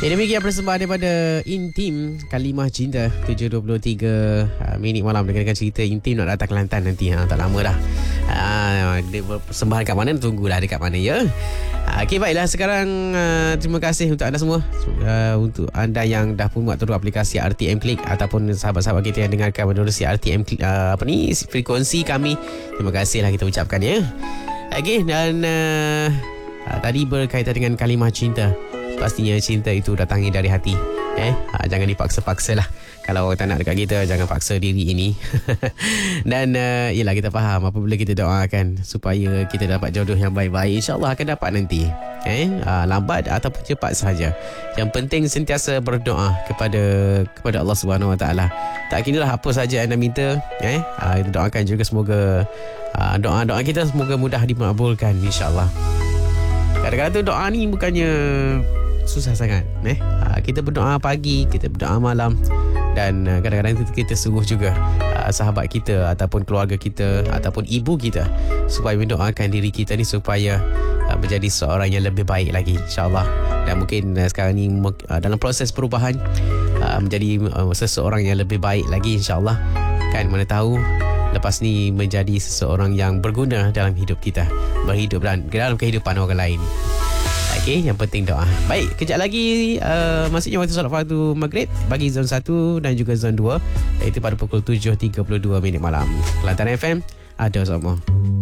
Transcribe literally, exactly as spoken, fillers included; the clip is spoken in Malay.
Ya, demikian persembahan daripada Intim, Kalimah Cinta. Tujuh dua puluh tiga uh, minit malam dengan cerita Intim nak datang Kelantan nanti. Ha, tak lama dah. Uh, dia persembahan kat mana, tunggulah dekat mana ya. Uh, Okey, baiklah sekarang uh, terima kasih untuk anda semua, uh, untuk anda yang dah pun buat turun aplikasi R T M Click ataupun sahabat-sahabat kita yang dengarkan menerusi R T M Click, uh, apa ni, frekuensi kami. Terima kasihlah kita ucapkan ya. Okey, dan uh, uh, tadi berkaitan dengan kalimah cinta. Pastinya cinta itu datangi dari hati. Eh, ha, jangan dipaksa-paksa lah. Kalau orang tak nak dekat kita, jangan paksa diri ini. Dan uh, yelah, kita faham apabila kita doakan supaya kita dapat jodoh yang baik-baik, InsyaAllah akan dapat nanti. Eh, ha, lambat ataupun cepat sahaja. Yang penting sentiasa berdoa kepada kepada Allah Subhanahu Wa Taala. Tak kira lah apa saja anda minta. Eh, ha, doakan juga semoga ha, doa-doa kita semoga mudah dimakbulkan, insyaAllah. Kadang-kadang tu doa ni bukannya susah sangat, eh? Ha, kita berdoa pagi, kita berdoa malam, dan uh, kadang-kadang kita, kita sungguh juga uh, sahabat kita ataupun keluarga kita ataupun ibu kita supaya mendoakan diri kita ni supaya uh, menjadi seorang yang lebih baik lagi, insyaAllah. Dan mungkin uh, sekarang ni uh, dalam proses perubahan uh, menjadi uh, seseorang yang lebih baik lagi, insyaAllah. Kan mana tahu lepas ni menjadi seseorang yang berguna dalam hidup kita, berhidup dan dalam kehidupan orang lain. Okey, yang penting doa. Baik, kejap lagi uh, maksudnya waktu solat fardu maghrib bagi zon satu dan juga zon dua, iaitu pada pukul tujuh tiga puluh dua minit malam. Kelantan F M, ada semua.